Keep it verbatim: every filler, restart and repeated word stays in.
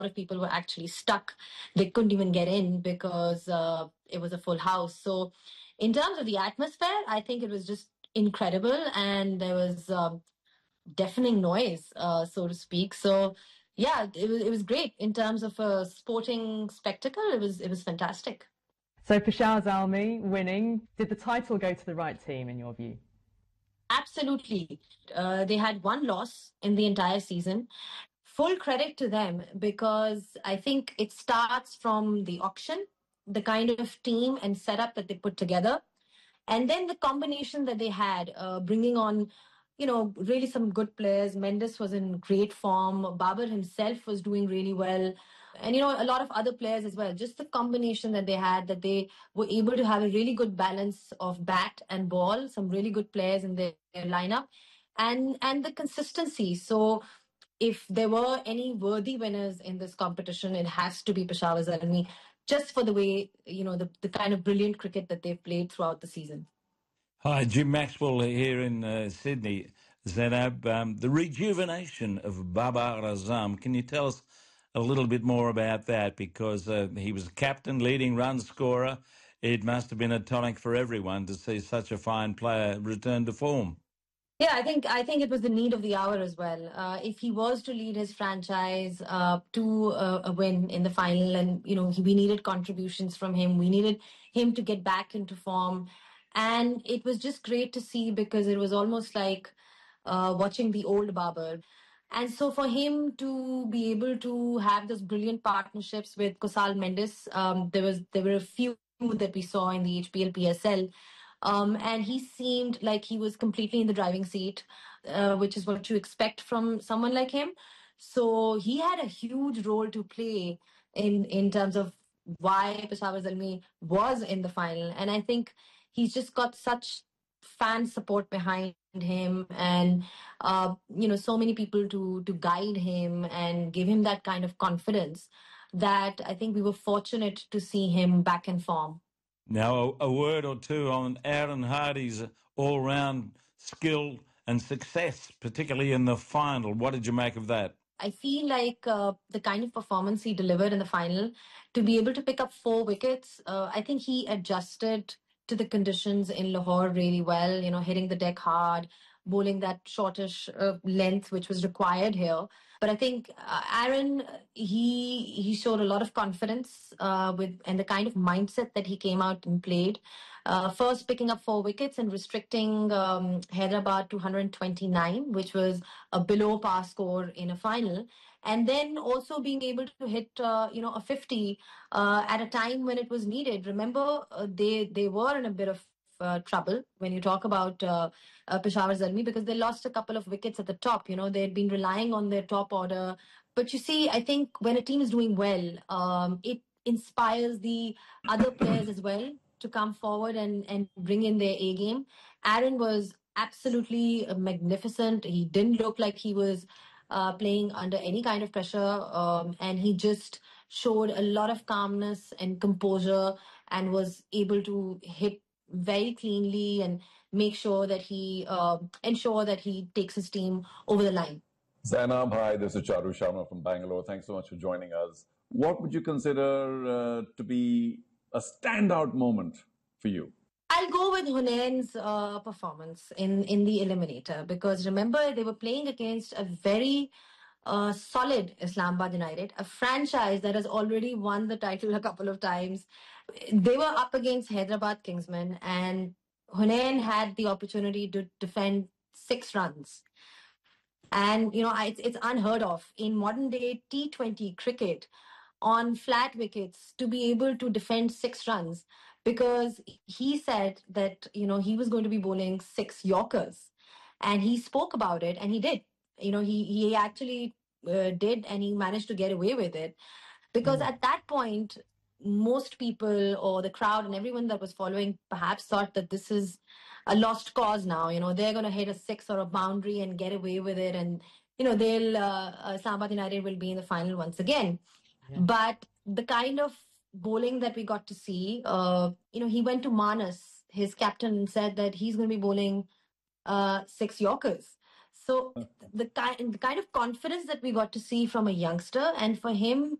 of people were actually stuck. They couldn't even get in because uh, it was a full house. So in terms of the atmosphere, I think it was just incredible. And there was um, deafening noise, uh, so to speak. So yeah, it was, it was great in terms of a sporting spectacle. It was, it was fantastic. So Peshawar Zalmi winning, did the title go to the right team in your view? Absolutely. Uh, they had one loss in the entire season. Full credit to them, because I think it starts from the auction, the kind of team and setup that they put together, and then the combination that they had, uh, bringing on, you know, really some good players. Mendes was in great form. Babar himself was doing really well. And, you know, a lot of other players as well. Just the combination that they had, that they were able to have a really good balance of bat and ball, some really good players in their, their lineup, and and the consistency. So if there were any worthy winners in this competition, it has to be Peshawar Zalmi, just for the way, you know, the, the kind of brilliant cricket that they've played throughout the season. Hi, Jim Maxwell here in uh, Sydney. Zainab, um, the rejuvenation of Babar Azam, can you tell us a little bit more about that? Because uh, he was captain, leading run scorer. It must have been a tonic for everyone to see such a fine player return to form. Yeah, I think I think it was the need of the hour as well. Uh, if he was to lead his franchise uh, to a, a win in the final, and you know he, we needed contributions from him, we needed him to get back into form, and it was just great to see, because it was almost like uh, watching the old Babar. And so for him to be able to have those brilliant partnerships with Kusal Mendes, um, there was there were a few that we saw in the H P L P S L. Um, and he seemed like he was completely in the driving seat, uh, which is what you expect from someone like him. So he had a huge role to play in in terms of why Peshawar Zalmi was in the final. And I think he's just got such fan support behind him, and uh, you know, so many people to to guide him and give him that kind of confidence, that I think we were fortunate to see him back in form. Now, a, a word or two on Aaron Hardy's all-round skill and success, particularly in the final. What did you make of that? I feel like uh, the kind of performance he delivered in the final, to be able to pick up four wickets, uh, I think he adjusted to the conditions in Lahore really well, you know, hitting the deck hard, bowling that shortish uh, length, which was required here. But I think uh, Aaron, he he showed a lot of confidence uh, with and the kind of mindset that he came out and played. Uh, first, picking up four wickets and restricting um, Hyderabad to one hundred twenty-nine, which was a below par score in a final, and then also being able to hit uh, you know a fifty uh, at a time when it was needed. Remember, uh, they they were in a bit of uh, trouble when you talk about uh, uh, Peshawar Zalmi, because they lost a couple of wickets at the top. You know, they had been relying on their top order. But you see, I think when a team is doing well, um, it inspires the other players as well to come forward and, and bring in their A game. Aaron was absolutely magnificent. He didn't look like he was uh, playing under any kind of pressure, um, and he just showed a lot of calmness and composure, and was able to hit very cleanly and make sure that he uh, ensure that he takes his team over the line. Zainab, hi, this is Charu Sharma from Bangalore. Thanks so much for joining us. What would you consider uh, to be a standout moment for you? I'll go with Hunain's uh, performance in, in the eliminator, because remember, they were playing against a very uh, solid Islamabad United, a franchise that has already won the title a couple of times. They were up against Hyderabad Kingsmen, and Hunain had the opportunity to defend six runs. And, you know, it's, it's unheard of in modern day T twenty cricket on flat wickets to be able to defend six runs, because he said that, you know, he was going to be bowling six Yorkers, and he spoke about it, and he did. You know, he, he actually uh, did, and he managed to get away with it, because mm. at that point, most people or the crowd and everyone that was following perhaps thought that this is a lost cause now. You know, they're going to hit a six or a boundary and get away with it, and you know they'll uh, uh, Islamabad United will be in the final once again. Yeah. But the kind of bowling that we got to see, uh, you know, he went to Manas, his captain, and said that he's going to be bowling uh, six Yorkers. So the kind, the kind of confidence that we got to see from a youngster, and for him